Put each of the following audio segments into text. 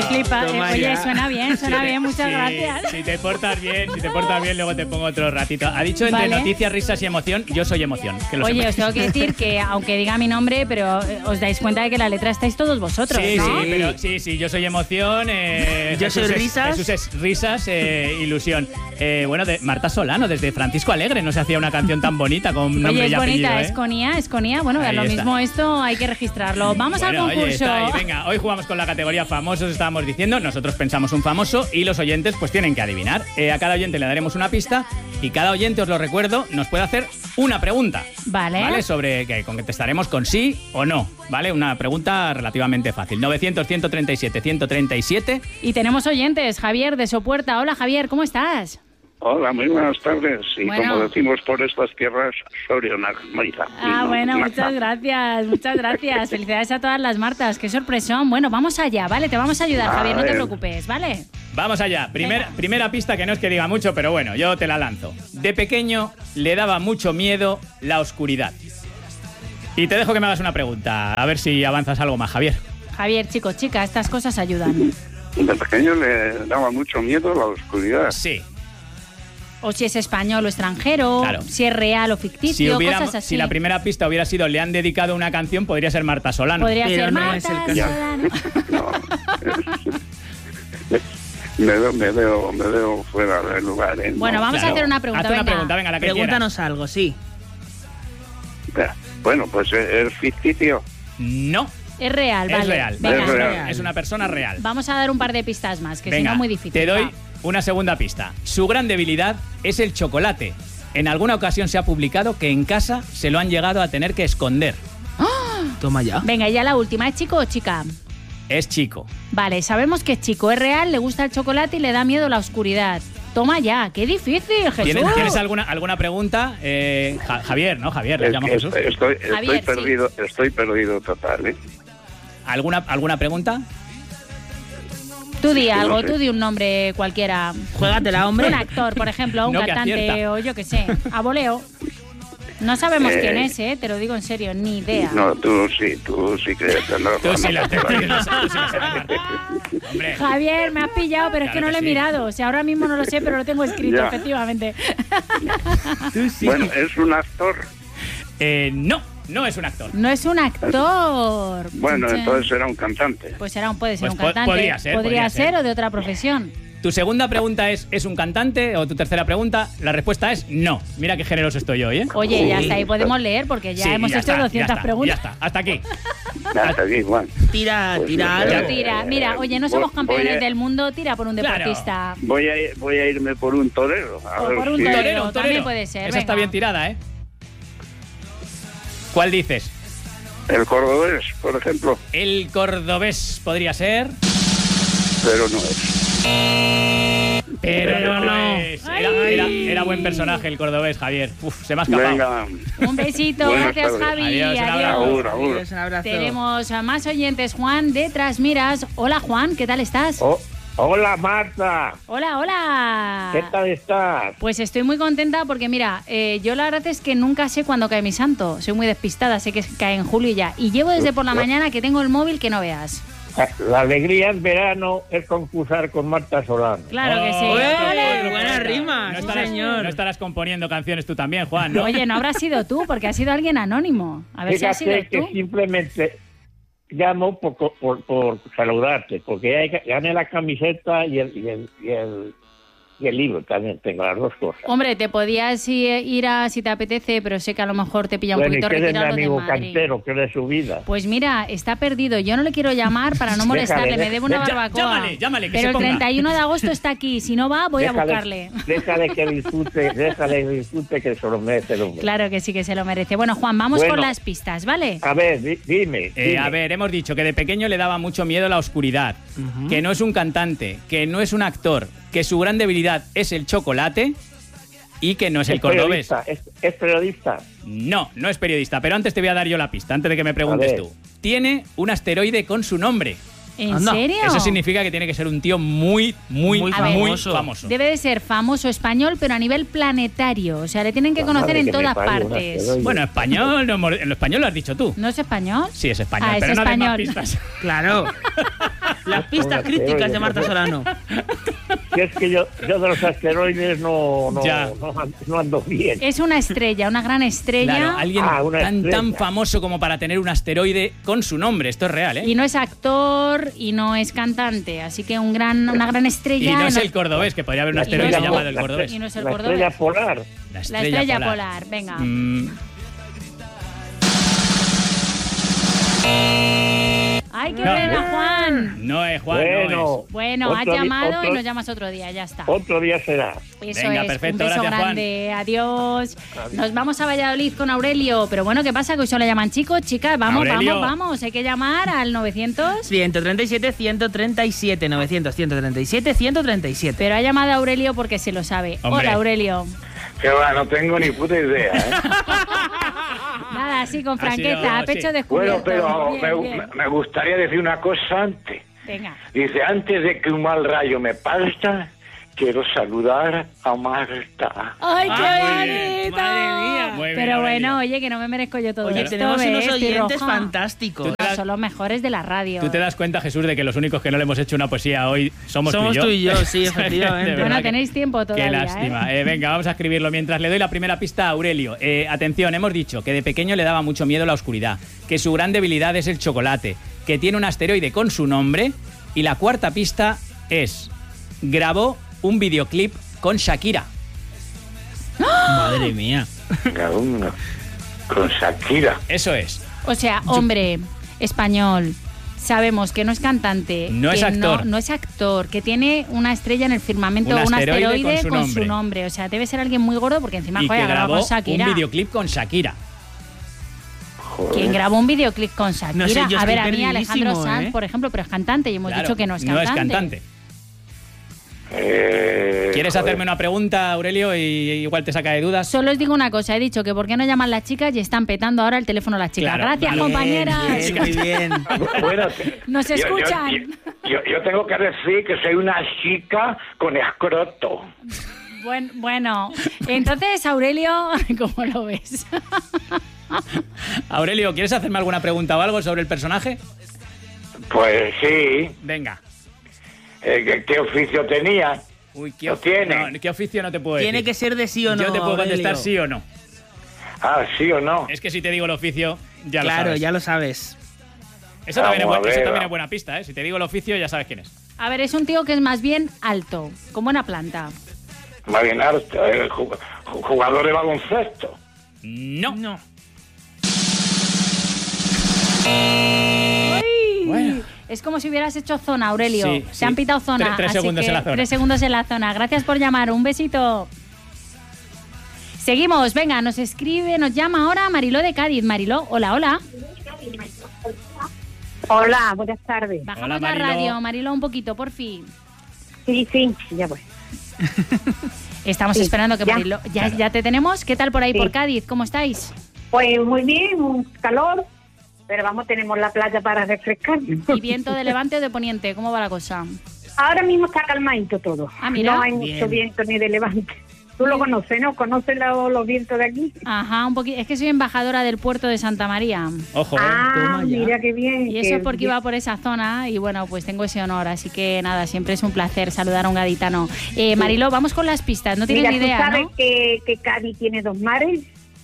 Estoy flipada. Oye, suena bien, muchas gracias. Si te portas bien, luego te pongo otro ratito. Ha dicho entre noticias, risas y emoción, yo soy emoción. Oye, os tengo que decir que, aunque diga mi nombre, pero os dais cuenta de que la letra estáis todos vosotros, ¿no? Sí, yo soy emoción. Yo soy risas. Jesús es risas, ilusión. Bueno, de Marta Solano, desde Francisco Alegre, no se hacía una canción tan bonita con nombre y apellido. Oye, es bonita, es Conía. Bueno, lo mismo esto hay que registrarlo. Vamos al concurso. Venga, hoy jugamos con la categoría famosos, estábamos diciendo. Nosotros pensamos un famoso y los oyentes pues tienen que adivinar. A cada oyente le daremos una pista y cada oyente, os lo recuerdo, nos puede hacer una pregunta. Vale. Sobre que contestaremos con sí o no. ¿Vale? Una pregunta relativamente fácil. 900-137-137. Y tenemos oyentes. Javier de Sopuerta. Hola, Javier, ¿cómo estás? Hola, muy buenas tardes. Y como decimos por estas tierras, Sorionak, Marta. Bueno, muchas gracias. Felicidades a todas las Martas. Qué sorpresón. Bueno, vamos allá, ¿vale? Te vamos a ayudar, Javier, no te preocupes, ¿vale? Vamos allá. Primera pista, que no es que diga mucho, pero bueno, yo te la lanzo. De pequeño le daba mucho miedo la oscuridad. Y te dejo que me hagas una pregunta, a ver si avanzas algo más, Javier. Javier, chico, chica, estas cosas ayudan. De pequeño le daba mucho miedo la oscuridad. Sí. O si es español o extranjero, claro. Si es real o ficticio, cosas así. Si la primera pista hubiera sido le han dedicado una canción, podría ser Marta Solano. Podría Pero ser no Marta es el caso. Solano. Me veo fuera del lugar. Bueno, vamos a hacer una pregunta. Haz una pregunta, venga, la que Pregúntanos quieras. algo, sí. Bueno, pues es ficticio. No. Es real, vale. Es real. Venga, Es real. Es una persona real. Vamos a dar un par de pistas más, que si Venga, no muy difícil. te doy Va. una segunda pista. Su gran debilidad es el chocolate. En alguna ocasión se ha publicado que en casa se lo han llegado a tener que esconder. Toma ya. Venga, ya la última. ¿Es chico o chica? Es chico. Vale, sabemos que es chico, es real, le gusta el chocolate y le da miedo la oscuridad. Toma ya, qué difícil, Jesús. ¿Tienes alguna pregunta? Javier, ¿no? Javier, le llamo Jesús. Javier, estoy perdido total, ¿eh? ¿Alguna pregunta? Tú di no algo, sé. tú di un nombre cualquiera. Juégatela, hombre. Un actor, por ejemplo, un No, que cantante acierta. o yo qué sé, a voleo. No sabemos quién es, te lo digo en serio, ni idea. No, tú sí crees que no. Tú sí lo sabes. Hombre. Javier, me has pillado, pero es Claro que no que lo he sí. mirado. O sea, ahora mismo no lo sé, pero lo tengo escrito, Ya. efectivamente. Tú sí. Bueno, es un actor. No es un actor. No es un actor. Bueno, Chin, chin. entonces será un cantante. Pues puede ser Pues un cantante. podría ser. O de otra profesión. Tu segunda pregunta ¿es un cantante? O tu tercera pregunta, la respuesta es no. Mira qué generoso estoy hoy, ¿eh? Oye, ya está, ahí podemos leer porque ya Sí, hemos ya hecho está, 200 preguntas. Ya está, hasta aquí. Hasta aquí, Juan. Tira Pues algo. Tira, mira, oye, no somos campeones del mundo, tira por un Claro. deportista. Voy a irme por un torero. A O ver por un si- torero. También puede ser, Esa está venga. bien tirada, ¿eh? ¿Cuál dices? El cordobés, por ejemplo, El cordobés podría ser, pero no es. pero no es. Era buen personaje el cordobés, Javier. Uf, se me ha escapado. Venga. Un besito, Buenas gracias tardes. Javi, Adiós, un abrazo. Agur, agur. Adiós, un abrazo. Tenemos a más oyentes, Juan de Trasmiras. Hola Juan, ¿qué tal estás? Hola, Marta. Hola. ¿Qué tal estás? Pues estoy muy contenta porque mira, yo la verdad es que nunca sé cuándo cae mi santo. Soy muy despistada, sé que cae en julio ya. Y llevo desde por la mañana que tengo el móvil que no veas. La alegría en verano es concursar con Marta Solano. Claro que sí. ¡Ole! Buena rima, sí, estarás, señor. no estarás componiendo canciones tú también, Juan, ¿no? Oye, no habrás sido tú, porque has sido alguien anónimo. A ver si has sido Fíjate que tú. simplemente llamo por saludarte, porque ya gané la camiseta y el libro también, tengo las dos cosas. Hombre, te podías ir a si te apetece, pero sé que a lo mejor te pilla un Bueno, y poquito que es de mi retirado de amigo Madrid. Cantero, que es de su vida. Pues mira, está perdido. Yo no le quiero llamar para no molestarle. Me debe una barbacoa. Llámale, que pero se el ponga. 31 de agosto está aquí. Si no va, voy a buscarle. Déjale que disfrute, que se lo merece el hombre. Claro que sí que se lo merece. Bueno, Juan, vamos Bueno. con las pistas, ¿vale? A ver, dime. A ver, hemos dicho que de pequeño le daba mucho miedo la oscuridad, que no es un cantante, que no es un actor, que su gran debilidad es el chocolate y que no es el cordobés. Es periodista. No es periodista, pero antes te voy a dar yo la pista, antes de que me preguntes ver. tú. Tiene un asteroide con su nombre. ¿En Anda. serio? Eso significa que tiene que ser un tío muy famoso. famoso. Debe de ser famoso español, pero a nivel planetario. O sea, le tienen que conocer en todas partes. Bueno, español, en lo español lo has dicho tú. ¿No es español? Sí, es español, Ah, es pero no des más español. pistas. Claro. Las pistas críticas de Marta Solano. Si es que yo de los asteroides no ando bien. Es una estrella, una gran estrella. Claro, alguien una tan estrella. famoso como para tener un asteroide con su nombre. Esto es real, ¿eh? Y no es actor y no es cantante. Así que una gran estrella. Y no es el cordobés, que podría haber un Y asteroide no es- llamado el cordobés. Y no es el La cordobés. estrella polar. La estrella polar. Venga. ¡Ay, qué No. pena, Juan! No es Juan, Bueno, no es. Bueno, has otro di- llamado y otro- nos llamas otro día, ya está. Otro día será. Eso Venga, es, perfecto, un beso gracias, Juan. grande, adiós. Nos vamos a Valladolid con Aurelio, pero bueno, ¿qué pasa? Que hoy solo llaman chicos, chicas, vamos, Aurelio. vamos, hay que llamar al 900. 137, 137, 900, 137, 137. Pero ha llamado a Aurelio porque se lo sabe. Hombre. Hola, Aurelio. Que va, no tengo ni puta idea, ¿eh? Nada, así con Ha franqueza, sido, a pecho sí. descubierto. Bueno, pero Bien, bien. me gustaría decir una cosa antes. Venga. Dice, antes de que un mal rayo me parta, quiero saludar a Marta. ¡Ay, qué muy bien, bonito! madre mía. Muy bien, Pero bueno, Aurelio. oye, que no me merezco yo todo Oye, esto. tenemos unos ¿ves? Estoy oyentes roja. fantásticos. Tú te das- Son los mejores de la radio. ¿Tú te das cuenta, Jesús, de que los únicos que no le hemos hecho una poesía hoy somos Somos tú y yo? sí, efectivamente. De verdad Bueno, que- tenéis tiempo todavía, Qué lástima. Venga, vamos a escribirlo mientras le doy la primera pista a Aurelio. Atención, hemos dicho que de pequeño le daba mucho miedo la oscuridad, que su gran debilidad es el chocolate, que tiene un asteroide con su nombre, y la cuarta pista es: grabó un videoclip con Shakira. Madre mía. Cada uno con Shakira. Eso es. O sea, hombre, español, sabemos que no es cantante, No que es actor. no es actor, que tiene una estrella en el firmamento, Un un asteroide asteroide con con su su nombre. nombre. O sea, debe ser alguien muy gordo porque encima Y joder, que ha grabado grabó con Shakira. un videoclip con Shakira. Joder. ¿Quién grabó un videoclip con Shakira? No sé, yo a ver, estoy a mí Alejandro perdidísimo, Sanz, ¿eh? por ejemplo, pero es cantante y hemos Claro, dicho que no es No cantante. es cantante. ¿Quieres Joder. hacerme una pregunta, Aurelio, y igual te saca de dudas? Solo os digo una cosa, he dicho que por qué no llaman las chicas y están petando ahora el teléfono las chicas. Claro, Gracias, vale. compañeras. Bien, muy bien. Bueno, Nos yo- escuchan. Yo tengo que decir que soy una chica con escroto. Bueno, entonces, Aurelio, ¿cómo lo ves? Aurelio, ¿quieres hacerme alguna pregunta o algo sobre el personaje? Pues sí. Venga. ¿Qué oficio tenía? Uy, Lo tiene. no, ¿qué oficio no te puedo decir? Tiene que ser de sí o no. Yo te puedo contestar Aurelio. sí o no. Ah, ¿sí o no? Es que si te digo el oficio, ya lo Claro, sabes. ya lo sabes. Eso también, Vamos a ver, eso también va. es buena pista, ¿eh? Si te digo el oficio, ya sabes quién es. A ver, es un tío que es más bien alto, con buena planta. Más bien harto, jugador de baloncesto. No. No. Bueno. Es como si hubieras hecho zona, Aurelio. Sí, Se sí. han pitado zona. Tres así segundos que en la zona. 3 segundos en la zona. Gracias por llamar. Un besito. Seguimos. Venga, nos escribe, nos llama ahora Mariló de Cádiz. Mariló, hola, hola. Hola, buenas tardes. Bajamos Hola, la Mariló. radio, Mariló, un poquito, por fin. Sí, ya voy. Estamos Sí, esperando que ya. Mariló... Ya te tenemos. ¿Qué tal por ahí, Sí. por Cádiz? ¿Cómo estáis? Pues muy bien, un calor, pero vamos, tenemos la playa para refrescar. ¿Y viento de levante o de poniente? ¿Cómo va la cosa? Ahora mismo está calmadito todo. Ah, mira. No hay Bien. mucho viento ni de levante. Tú lo conoces, ¿no? ¿Conoces los vientos de aquí? Ajá, un poquito. Es que soy embajadora del puerto de Santa María. Ojo, Ah, toma ya. mira qué bien. Y eso es porque iba por esa zona y bueno, pues tengo ese honor. Así que nada, siempre es un placer saludar a un gaditano. Mariló, vamos con las pistas. No tienes Mira, ni tú idea, sabes ¿no? que Cádiz tiene 2 mares.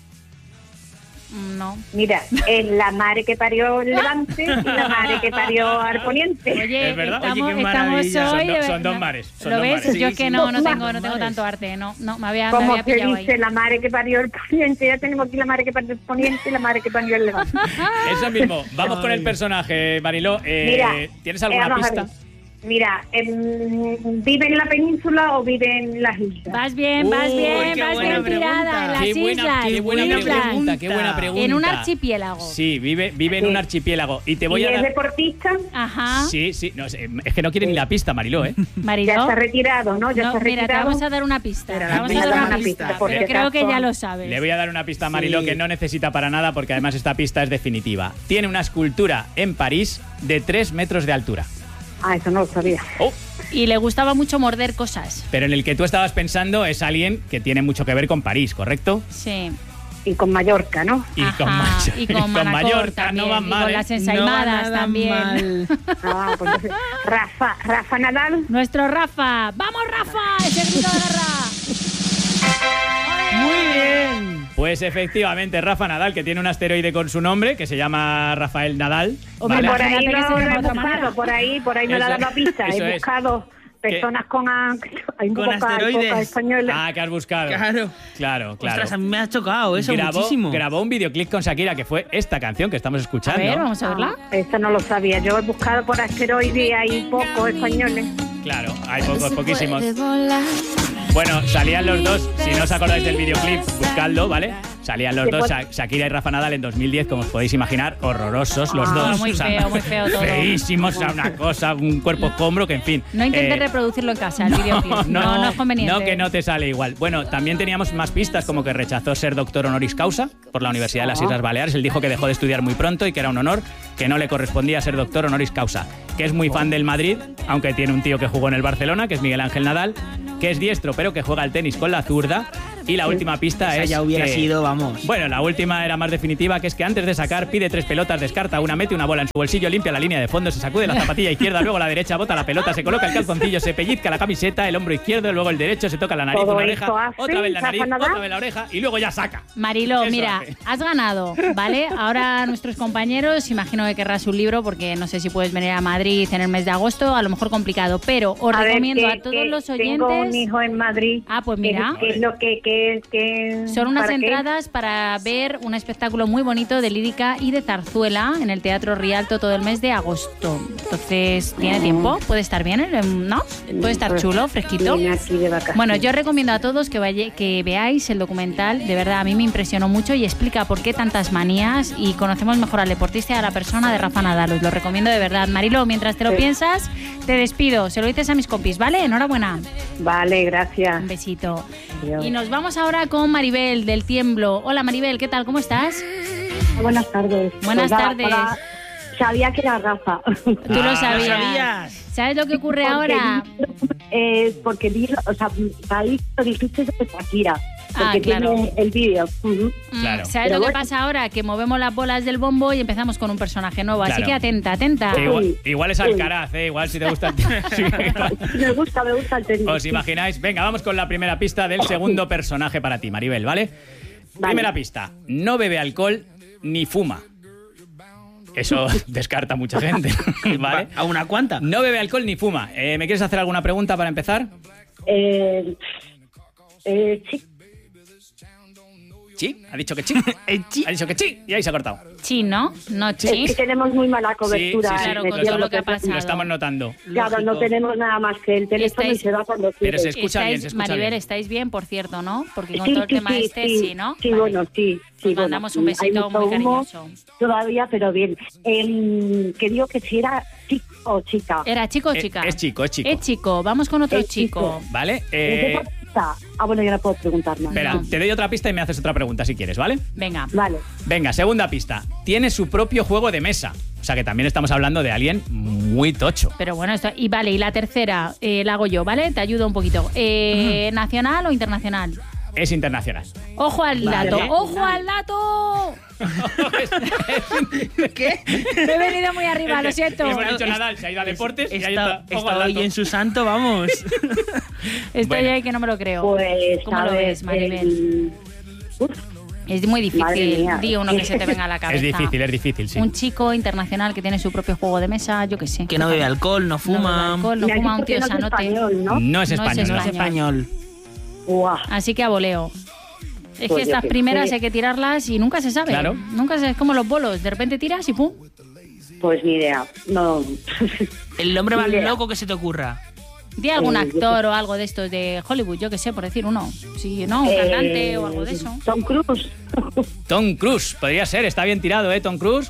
No. Mira, es la mare que parió el levante y la mare que parió al poniente. Oye, Es verdad. estamos, Oye, qué estamos maravilla. hoy... Son de son dos verdad. mares, son ¿Lo dos ves? mares. Yo Sí, es que sí. no Dos tengo mares. tanto arte. No, me había Como se pillado ahí. dice, la madre que parió el poniente, ya tenemos aquí la madre que parió el poniente y la madre que parió el levante. Eso mismo. Vamos con el personaje, Mariló. Mira, ¿Tienes alguna vamos a pista? ver. Mira, ¿vive en la península o vive en las islas? Vas bien, Uy, vas qué bien buena tirada en las Qué buena, islas. qué buena Islas. pregunta, qué buena pregunta. En un archipiélago. Sí, vive en un archipiélago. Y te voy ¿Y a es dar... deportista? Ajá. Sí, no, es que no quiere ni la pista, Mariló, ¿eh? Ya Mariló. está retirado, ¿no? Ya No, está mira, retirado. te vamos a dar una pista. Espera, Te vamos a dame dar una una pista, pista. por Pero si creo que acaso. ya lo sabes. Le voy a dar una pista a Mariló Sí. que no necesita para nada porque además esta pista es definitiva. Tiene una escultura en París de 3 metros de altura. eso no lo sabía. Oh, Y le gustaba mucho morder cosas. pero en el que tú estabas pensando es alguien que tiene mucho que ver con París, ¿correcto? Sí. Y con Mallorca, ¿no? Y con, Ajá, y con Manacor Mallorca también, no van y mal, con ¿eh? las No va ensaimadas nada también. mal. Ah, pues entonces, Rafa Nadal. Nuestro Rafa. ¡Vamos, Rafa! ¡Ese grito de guerra! Muy bien. Pues efectivamente, Rafa Nadal, que tiene un asteroide con su nombre, que se llama Rafael Nadal. Hombre, ¿vale? por ahí Imagínate que no se lo llama he de otra buscado, manera. por ahí me Eso da es, la pista. eso He es. buscado personas hay Con pocas asteroides. españoles. Ah, que has buscado. Claro. Claro. Ostras, a mí me ha chocado eso muchísimo. Grabó un videoclip con Shakira, que fue esta canción que estamos A escuchando. ver, vamos a verla. Esto no lo sabía. Yo he buscado por asteroides y hay pocos españoles. Claro, hay poquísimos. Bueno, salían los dos, si no os acordáis del videoclip, buscadlo, ¿vale? Salían los dos, Shakira y Rafa Nadal en 2010, como os podéis imaginar, horrorosos los dos. muy feo todo. Feísimos, o sea, una cosa, un cuerpo escombro, que en fin. No intentes reproducirlo en casa, el videoclip. No es conveniente. No, que no te sale igual. Bueno, también teníamos más pistas, como que rechazó ser doctor honoris causa por la Universidad de las Islas Baleares. Él dijo que dejó de estudiar muy pronto y que era un honor, que no le correspondía ser doctor honoris causa. Que es muy fan del Madrid, aunque tiene un tío que jugó en el Barcelona, que es Miguel Ángel Nadal, que es diestro, pero que juega al tenis con la zurda. Y la última pista Esa es ya hubiera que- sido, vamos. Bueno, la última era más definitiva, que es que antes de sacar pide 3 pelotas, descarta una, mete una bola en su bolsillo, limpia la línea de fondo, se sacude la zapatilla izquierda, luego la derecha, bota la pelota, se coloca el calzoncillo, se pellizca la camiseta, el hombro izquierdo, luego el derecho, se toca la nariz, Todo una esto oreja, hace otra vez la nariz, Rafa Nadal. otra vez la oreja y luego ya saca. Marilo, Eso mira, hace. has ganado, ¿vale? Ahora nuestros compañeros, imagino que querrás un libro porque no sé si puedes venir a Madrid en el mes de agosto, a lo mejor complicado, pero os A ver, recomiendo que- a todos que los Tengo un oyentes... hijo en Madrid. Ah, pues mira. ¿Qué es lo que Son unas ¿para qué? entradas para ver un espectáculo muy bonito de lírica y de zarzuela en el Teatro Rialto todo el mes de agosto. Entonces, ¿tiene tiempo? ¿Puede estar bien? ¿No? ¿Puede estar Pues, chulo, fresquito? Vine aquí de vacaciones. Bueno, yo recomiendo a todos que veáis el documental. De verdad, a mí me impresionó mucho y explica por qué tantas manías y conocemos mejor al deportista y a la persona de Rafa Nadal. Os lo recomiendo de verdad. Marilo, mientras te lo piensas, te despido. Se lo dices a mis compis, ¿vale? Enhorabuena. Vale, gracias. Un besito. Adiós. Y nos vamos ahora con Maribel del Tiemblo. Hola Maribel, ¿qué tal? ¿Cómo estás? Buenas tardes. Buenas tardes. Sabía que era Rafa. Tú lo ¿Lo sabías. sabías? ¿Sabes lo que ocurre ahora? Porque vi, o sea, ahí lo dijiste de Shakira. Ah, Porque claro. tiene el vídeo. Ujú. Claro. ¿Sabes Pero lo que bueno. pasa ahora? Que movemos las bolas del bombo y empezamos con un personaje nuevo. Así Claro. que atenta, atenta. Que igual es Alcaraz, igual si te gusta. Sí, igual. Me gusta el tenis. ¿Os imagináis? Venga, vamos con la primera pista del segundo personaje para ti, Maribel, ¿vale? Primera pista. No bebe alcohol ni fuma. Eso descarta mucha gente, ¿vale? ¿A una cuanta? No bebe alcohol ni fuma. ¿Me quieres hacer alguna pregunta para empezar? Sí, ¿Sí? ¿Ha dicho que sí? Sí. Ha dicho que sí y ahí se ha cortado. Sí, ¿no? No, es sí. que tenemos muy mala cobertura. Sí, sí, sí, Claro, en con el todo lo cielo, que ha pero- pasado. Lo estamos notando. Claro, no Lógico. tenemos nada más que el teléfono y Estáis- se va cuando Pero quiere. se escucha bien, Estáis, se escucha Maribel, bien. estáis bien, por cierto, ¿no? Porque con Sí, todo el sí, tema sí, este, sí, sí, ¿no? Sí, Vale. bueno, sí. Os bueno, mandamos un besito hay mucho muy humo cariñoso. todavía, pero bien. Que digo que si era chico o chica. ¿Era chico o chica? Es chico, es chico. Es chico. Vamos con otro Es chico. chico. ¿Vale? ¿En qué está? Ah, bueno, ya no puedo preguntar más. Espera, No. te doy otra pista y me haces otra pregunta si quieres, ¿vale? Venga. Vale. Venga, segunda pista. Tiene su propio juego de mesa. O sea que también estamos hablando de alguien muy tocho. Pero bueno, esto, y vale, y la tercera la hago yo, ¿vale? Te ayudo un poquito. ¿Nacional o internacional? Es internacional. ¡Ojo al Vale. dato! ¡Ojo al dato! ¿Qué? Me he venido muy arriba, lo siento. Hemos dicho Nadal, se ha ido a deportes y ahí está. Ojo Está al hoy dato. en su santo, vamos. Estoy Bueno. ahí que no me lo creo. Pues, ¿Cómo a lo ver, ves, Maribel? Es muy Madre difícil. mía. Di uno que se te venga a la cabeza. Es difícil, sí. Un chico internacional que tiene su propio juego de mesa, yo qué sé. Que no bebe alcohol, no No bebe fuma. alcohol, no Me has fuma un dicho que tío no es sanote. español, ¿no? No es No es español. No ¿no? es español. Guau. Así que a voleo. Es que Pues yo estas qué primeras sé. hay que tirarlas y nunca se sabe. Claro. Nunca se sabe, es como los bolos. De repente tiras y pum. Pues ni idea. No. El nombre más Ni idea. loco que se te ocurra. Di algún yo actor o algo de estos de Hollywood, yo qué sé, por decir uno. Sí, no, un cantante o algo de eso. Tom Cruise. Tom Cruise, podría ser, está bien tirado, ¿eh? Tom Cruise.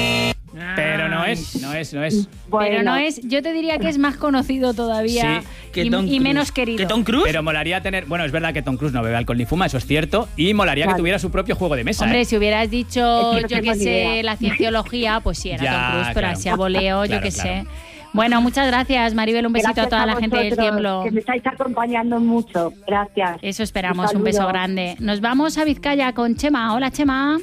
Pero no es. Pero no es, yo te diría que es más conocido todavía. Sí. y menos querido. ¿Que Tom Cruise? Pero molaría tener... Bueno, es verdad que Tom Cruise no bebe alcohol ni fuma, eso es cierto. Y molaría que tuviera su propio juego de mesa. Hombre, ¿eh? si hubieras dicho, Es que no yo tengo qué ni sé, idea. la cienciología, pues sí, era Ya, Tom Cruise, pero claro. así a voleo, yo Claro, qué claro. sé. Bueno, muchas gracias, Maribel. Un besito Gracias a toda la gente del vosotros, Tiemblo. que me estáis acompañando mucho. Gracias. Eso esperamos, Un un beso saludo. grande. Nos vamos a Vizcaya con Chema. Hola, Chema.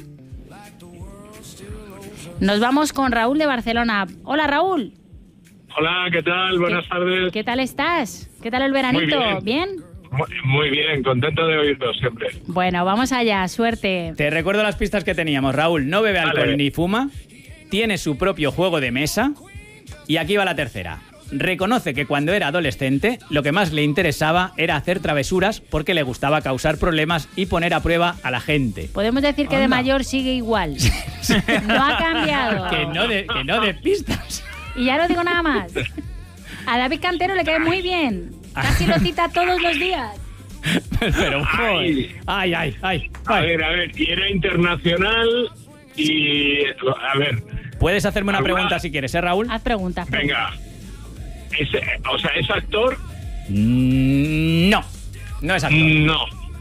Nos vamos con Raúl de Barcelona. Hola, Raúl. Hola, ¿qué tal? Buenas tardes. ¿Qué tal estás? ¿Qué tal el veranito? Muy ¿Bien? Muy bien, contento de oírlos siempre. Bueno, vamos allá, suerte. Te recuerdo las pistas que teníamos. Raúl no bebe alcohol Vale. ni fuma, tiene su propio juego de mesa y aquí va la tercera. Reconoce que cuando era adolescente lo que más le interesaba era hacer travesuras porque le gustaba causar problemas y poner a prueba a la gente. Podemos decir que de Anda. mayor sigue igual. No ha cambiado. Que no de pistas. Y ya no digo nada más. A David Cantero le cae muy bien. Casi lo cita todos los días. Pero, joder. Ay. A ver, y era internacional y... A ver, Puedes hacerme una ¿Alguna? pregunta si quieres, ¿eh, Raúl? Haz preguntas. venga. ¿Es actor? No es actor. No.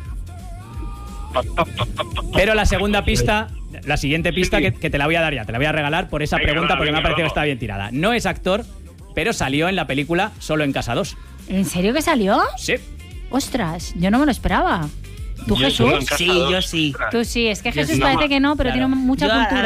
Pero la segunda pista, la siguiente pista que te la voy a dar ya, te la voy a regalar por esa Venga, pregunta va, porque me ha venga, parecido que vamos. está bien tirada. No es actor, pero salió en la película Solo en Casa 2. ¿En serio que salió? Sí. Ostras, yo no me lo esperaba. ¿Tú, Yo solo en Jesús? casa Sí, dos. yo sí. Tú sí, es que Yo Jesús sí. parece que no, pero Claro. tiene mucha Yo a cultura.